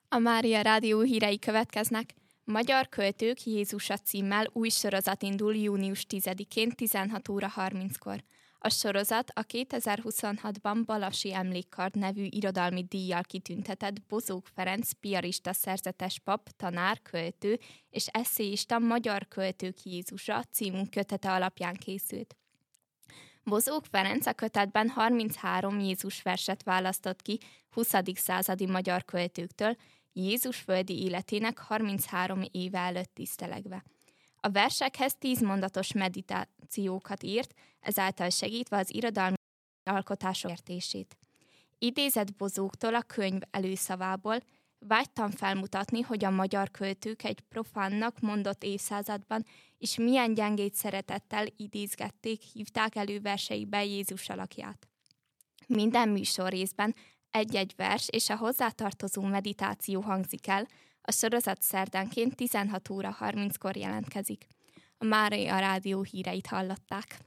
A Mária Rádió hírei következnek. Magyar költők Jézusa címmel új sorozat indul június 10-én 16 óra 30-kor. A sorozat a 2026-ban Balasi Emlékkard nevű irodalmi díjjal kitüntetett Bozók Ferenc piarista szerzetes pap, tanár, költő és esszéista Magyar költők Jézusa című kötete alapján készült. Bozók Ferenc a kötetben 33 Jézus verset választott ki 20. századi magyar költőktől, Jézus földi életének 33 éve előtt tisztelegve. A versekhez 10 mondatos meditációkat írt, ezáltal segítve az irodalmi alkotások értését. Idézett Bozóktól a könyv előszavából: vágytam felmutatni, hogy a magyar költők egy profánnak mondott évszázadban is milyen gyengét szeretettel idézgették, hívták elő verseikbe Jézus alakját. Minden műsorrészben egy-egy vers és a hozzátartozó meditáció hangzik el, a sorozat szerdánként 16 óra 30-kor jelentkezik. A Mária Rádió híreit hallották.